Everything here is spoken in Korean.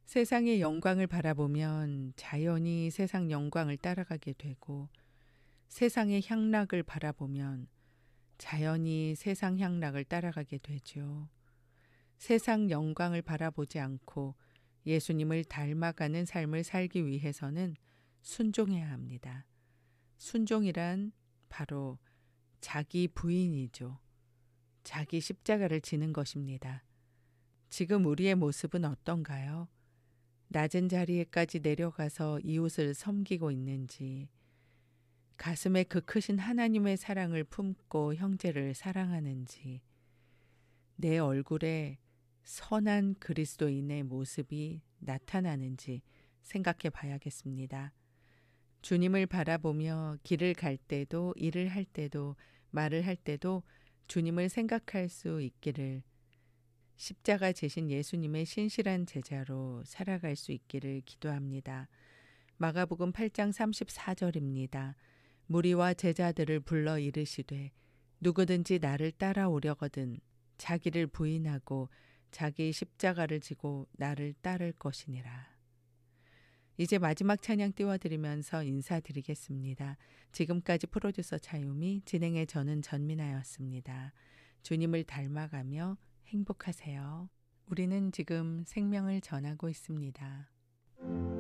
세상의 영광을 바라보면 자연히 세상 영광을 따라가게 되고, 세상의 향락을 바라보면 자연히 세상 향락을 따라가게 되죠. 세상 영광을 바라보지 않고 예수님을 닮아가는 삶을 살기 위해서는 순종해야 합니다. 순종이란 바로 자기 부인이죠. 자기 십자가를 지는 것입니다. 지금 우리의 모습은 어떤가요? 낮은 자리에까지 내려가서 이웃을 섬기고 있는지, 가슴에 그 크신 하나님의 사랑을 품고 형제를 사랑하는지, 내 얼굴에 선한 그리스도인의 모습이 나타나는지 생각해 봐야겠습니다. 주님을 바라보며 길을 갈 때도, 일을 할 때도, 말을 할 때도 주님을 생각할 수 있기를, 십자가 지신 예수님의 신실한 제자로 살아갈 수 있기를 기도합니다. 마가복음 8장 34절입니다. 무리와 제자들을 불러 이르시되 누구든지 나를 따라오려거든 자기를 부인하고 자기 십자가를 지고 나를 따를 것이니라. 이제 마지막 찬양 띄워드리면서 인사드리겠습니다. 지금까지 프로듀서 차유미, 진행의 저는 전민아였습니다. 주님을 닮아가며 행복하세요. 우리는 지금 생명을 전하고 있습니다.